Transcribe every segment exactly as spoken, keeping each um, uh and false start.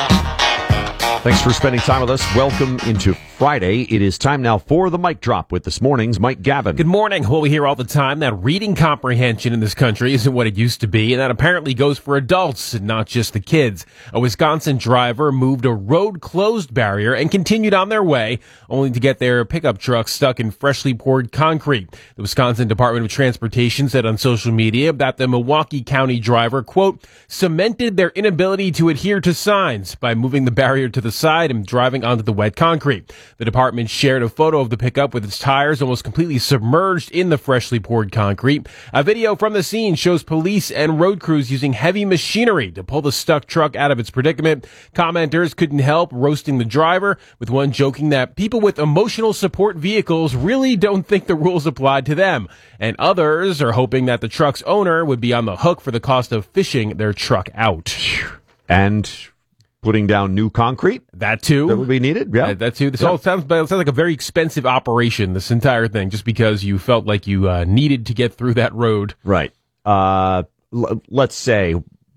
Thanks for spending time with us. Welcome into Friday. It is time now for the Mic Drop with this morning's Mike Gavin. Good morning. Well, we hear all the time that reading comprehension in this country isn't what it used to be, and that apparently goes for adults and not just the kids. A Wisconsin driver moved a road closed barrier and continued on their way, only to get their pickup truck stuck in freshly poured concrete. The Wisconsin Department of Transportation said on social media that the Milwaukee County driver, quote, cemented their inability to adhere to signs by moving the barrier to the side and driving onto the wet concrete. The department shared a photo of the pickup with its tires almost completely submerged in the freshly poured concrete. A video from the scene shows police and road crews using heavy machinery to pull the stuck truck out of its predicament. Commenters couldn't help roasting the driver, with one joking that people with emotional support vehicles really don't think the rules applied to them. And others are hoping that the truck's owner would be on the hook for the cost of fishing their truck out. And putting down new concrete? That too. That would be needed? Yeah. Uh, that too. This yeah. all sounds, sounds like a very expensive operation, this entire thing, just because you felt like you uh, needed to get through that road. Right. Uh, l- let's say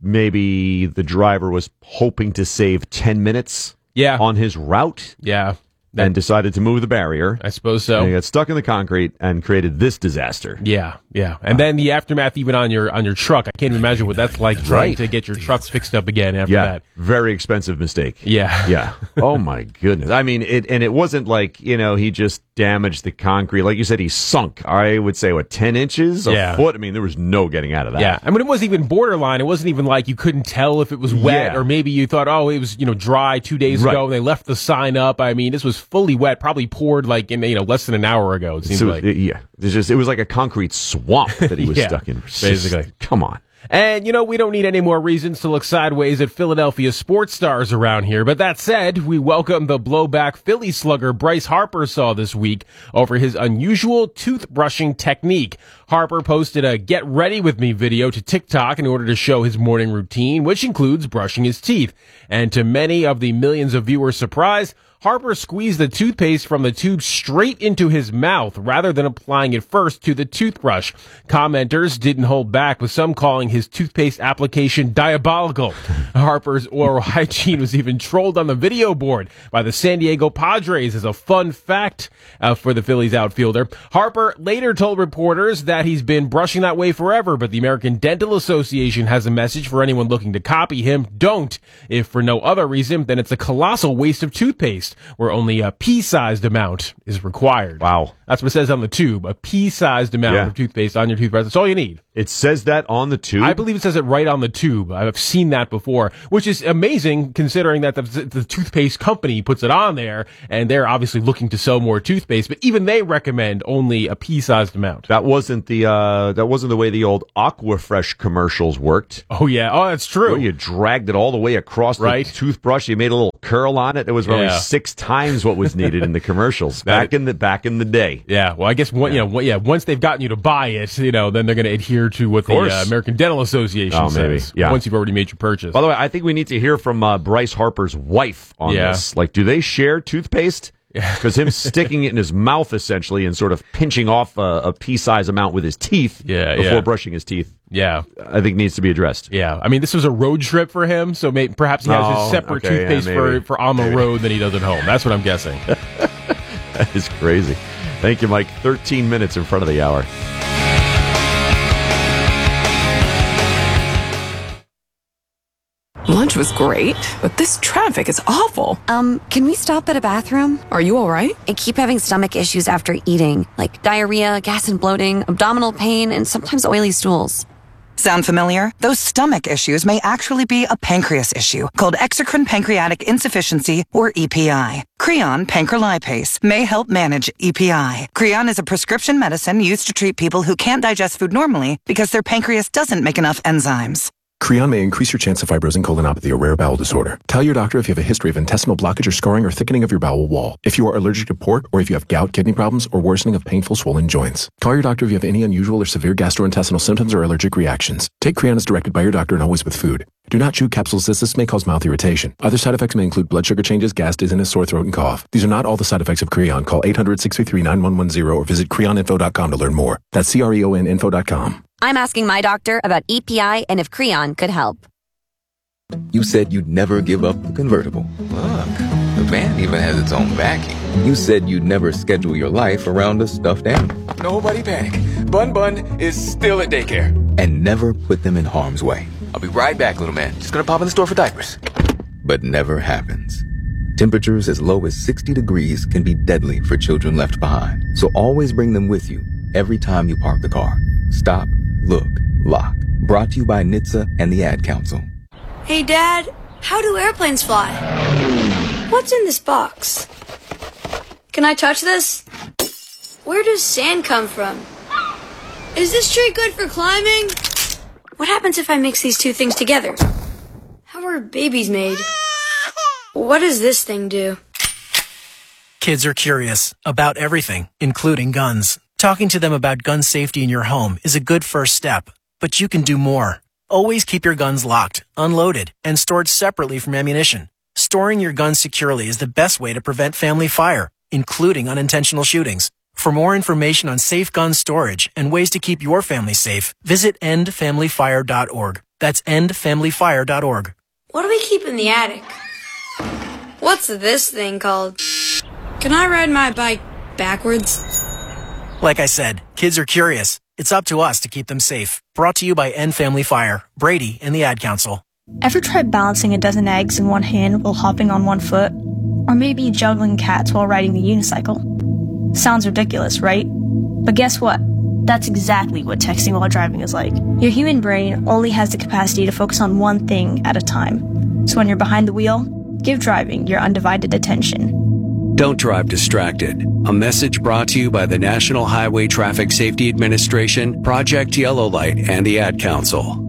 maybe the driver was hoping to save ten minutes yeah. on his route. Yeah. And decided to move the barrier. I suppose so. And he got stuck in the concrete and created this disaster. Yeah, yeah. And then the aftermath even on your on your truck. I can't even imagine what that's like trying right. to get your truck fixed up again after yeah, that. Very expensive mistake. Yeah. Yeah. Oh, my goodness. I mean, it and it wasn't like, you know, he just damaged the concrete. Like you said, he sunk, I would say, what, ten inches? A yeah. foot? I mean, there was no getting out of that. Yeah. I mean, it wasn't even borderline. It wasn't even like you couldn't tell if it was wet yeah. or maybe you thought, oh, it was, you know, dry two days right. ago and they left the sign up. I mean, this was fully wet, probably poured like in, you know, less than an hour ago, it seems so, like. Yeah. It's just, it was like a concrete swamp that he was yeah, stuck in. Basically. Just, come on. And, you know, we don't need any more reasons to look sideways at Philadelphia sports stars around here. But that said, we welcome the blowback Philly slugger Bryce Harper saw this week over his unusual toothbrushing technique. Harper posted a Get Ready With Me video to TikTok in order to show his morning routine, which includes brushing his teeth. And to many of the millions of viewers' surprise, Harper squeezed the toothpaste from the tube straight into his mouth rather than applying it first to the toothbrush. Commenters didn't hold back, with some calling his toothpaste application diabolical. Harper's oral hygiene was even trolled on the video board by the San Diego Padres as a fun fact uh, for the Phillies outfielder. Harper later told reporters that he's been brushing that way forever, but the American Dental Association has a message for anyone looking to copy him. Don't. If for no other reason, then it's a colossal waste of toothpaste, where only a pea-sized amount is required. Wow. That's what it says on the tube, a pea-sized amount yeah. of toothpaste on your toothbrush. That's all you need. It says that on the tube? I believe it says it right on the tube. I've seen that before, which is amazing considering that the, the toothpaste company puts it on there, and they're obviously looking to sell more toothpaste, but even they recommend only a pea-sized amount. That wasn't the uh, that wasn't the way the old Aquafresh commercials worked. Oh, yeah. Oh, that's true. Where you dragged it all the way across right. the toothbrush. You made a little curl on it. It was probably yeah. six times what was needed in the commercials back in the back in the day. Yeah, well, I guess one, yeah. you know, yeah. Once they've gotten you to buy it, you know, then they're going to adhere to what the uh, American Dental Association oh, maybe. says. Yeah. Once you've already made your purchase. By the way, I think we need to hear from uh, Bryce Harper's wife on yeah. this. Like, do they share toothpaste? Because him sticking it in his mouth essentially and sort of pinching off a, a pea-size amount with his teeth yeah, before yeah. brushing his teeth. Yeah, I think needs to be addressed. Yeah, I mean, this was a road trip for him, so may, perhaps he has oh, his separate okay, toothpaste yeah, for, for on the maybe. road than he does at home. That's what I'm guessing. That is crazy. Thank you, Mike. thirteen minutes in front of the hour. Lunch was great, but this traffic is awful. Um, can we stop at a bathroom? Are you all right? I keep having stomach issues after eating, like diarrhea, gas and bloating, abdominal pain, and sometimes oily stools. Sound familiar? Those stomach issues may actually be a pancreas issue called exocrine pancreatic insufficiency, or E P I. Creon pancrelipase may help manage E P I. Creon is a prescription medicine used to treat people who can't digest food normally because their pancreas doesn't make enough enzymes. Creon may increase your chance of fibrosing colonopathy, a rare bowel disorder. Tell your doctor if you have a history of intestinal blockage or scarring or thickening of your bowel wall, if you are allergic to pork, or if you have gout, kidney problems, or worsening of painful swollen joints. Call your doctor if you have any unusual or severe gastrointestinal symptoms or allergic reactions. Take Creon as directed by your doctor and always with food. Do not chew capsules as this may cause mouth irritation. Other side effects may include blood sugar changes, gas, dizziness, sore throat, and cough. These are not all the side effects of Creon. Call eight hundred, six three three, nine one one zero or visit creon info dot com to learn more. That's C R E O N info dot com. I'm asking my doctor about E P I and if Creon could help. You said you'd never give up the convertible. Look, the van even has its own backing. You said you'd never schedule your life around a stuffed animal. Nobody panic. Bun Bun is still at daycare. And never put them in harm's way. I'll be right back, little man. Just gonna pop in the store for diapers. But never happens. Temperatures as low as sixty degrees can be deadly for children left behind. So always bring them with you every time you park the car. Stop, look, lock. Brought to you by N H T S A and the Ad Council. Hey, Dad, how do airplanes fly? What's in this box? Can I touch this? Where does sand come from? Is this tree good for climbing? What happens if I mix these two things together? How are babies made? What does this thing do? Kids are curious about everything, including guns. Talking to them about gun safety in your home is a good first step, but you can do more. Always keep your guns locked, unloaded, and stored separately from ammunition. Storing your guns securely is the best way to prevent family fire, including unintentional shootings. For more information on safe gun storage and ways to keep your family safe, visit end family fire dot org. That's end family fire dot org. What do we keep in the attic? What's this thing called? Can I ride my bike backwards? Like I said, kids are curious. It's up to us to keep them safe. Brought to you by End Family Fire, Brady, and the Ad Council. Ever tried balancing a dozen eggs in one hand while hopping on one foot? Or maybe juggling cats while riding the unicycle? Sounds ridiculous, right? But guess what? That's exactly what texting while driving is like. Your human brain only has the capacity to focus on one thing at a time. So when you're behind the wheel, give driving your undivided attention. Don't drive distracted. A message brought to you by the National Highway Traffic Safety Administration, Project Yellow Light, and the Ad Council.